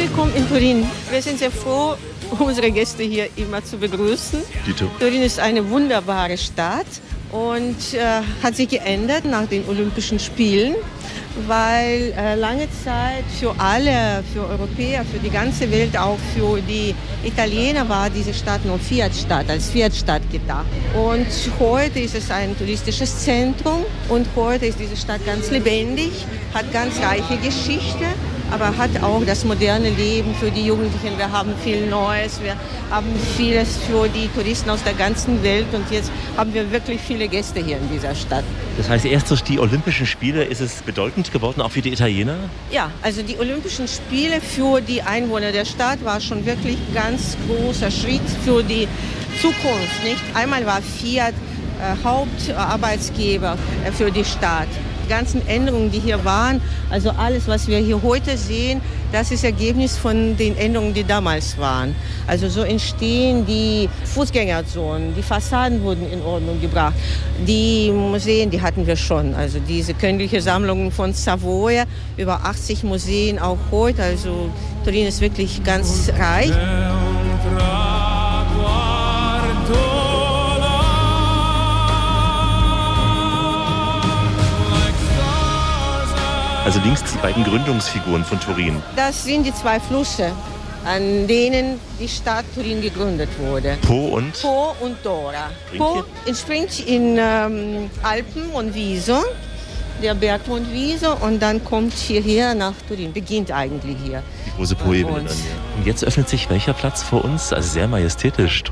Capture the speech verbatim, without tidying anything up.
willkommen in Turin. Wir sind sehr froh, unsere Gäste hier immer zu begrüßen. Dito. Turin ist eine wunderbare Stadt und äh, hat sich geändert nach den Olympischen Spielen, weil äh, lange Zeit für alle, für Europäer, für die ganze Welt, auch für die Italiener war diese Stadt nur Fiat-Stadt, als Fiat-Stadt gedacht. Und heute ist es ein touristisches Zentrum und heute ist diese Stadt ganz lebendig, hat ganz reiche Geschichte, aber hat auch das moderne Leben für die Jugendlichen. Wir haben viel Neues, wir haben vieles für die Touristen aus der ganzen Welt und jetzt haben wir wirklich viele Gäste hier in dieser Stadt. Das heißt, erst durch die Olympischen Spiele ist es bedeutend geworden, auch für die Italiener? Ja, also die Olympischen Spiele für die Einwohner der Stadt war schon wirklich ein ganz großer Schritt für die Zukunft. Nicht? Einmal war Fiat äh, Hauptarbeitsgeber äh, für die Stadt. Die ganzen Änderungen, die hier waren, also alles, was wir hier heute sehen, das ist Ergebnis von den Änderungen, die damals waren. Also so entstehen die Fußgängerzonen, die Fassaden wurden in Ordnung gebracht. Die Museen, die hatten wir schon, also diese königliche Sammlung von Savoia, über achtzig Museen auch heute, also Turin ist wirklich ganz reich. Also links die beiden Gründungsfiguren von Turin. Das sind die zwei Flüsse, an denen die Stadt Turin gegründet wurde. Po und? Po und Dora. Po entspringt in ähm, Alpen und Wieso, der Berg und Wieso, und dann kommt hierher nach Turin, beginnt eigentlich hier. Die große Po-Ebene dann, ja. Und jetzt öffnet sich welcher Platz vor uns? Also sehr majestätisch.